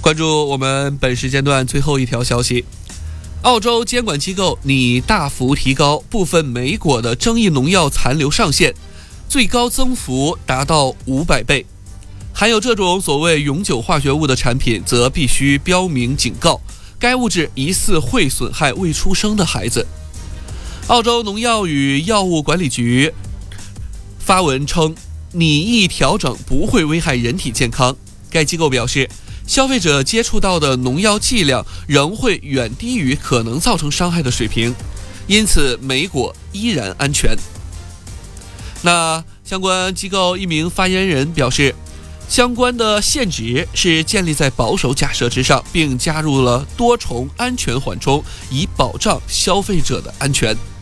关注我们本时间段最后一条消息，澳洲监管机构拟大幅提高部分莓果的争议农药残留上限，最高增幅达到500倍。含有这种所谓永久化学物的产品则必须标明警告，该物质疑似会损害未出生的孩子。澳洲农药与药物管理局发文称，拟议调整不会危害人体健康。该机构表示，消费者接触到的农药剂量仍会远低于可能造成伤害的水平，因此莓果依然安全。那相关机构一名发言人表示，相关的限值是建立在保守假设之上，并加入了多重安全缓冲，以保障消费者的安全。